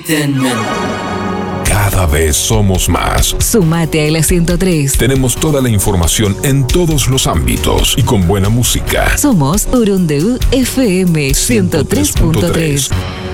Cada vez somos más. Sumate a la 103. Tenemos toda la información en todos los ámbitos y con buena música. Somos Urundeu FM 103.3.